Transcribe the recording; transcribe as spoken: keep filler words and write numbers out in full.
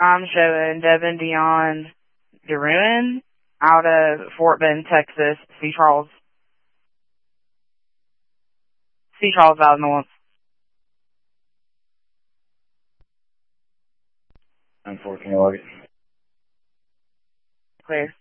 I'm showing Devin Dion DeRuin out of Fort Bend, Texas, C. Charles. C. Charles, Illinois. Unfortunately, Clear.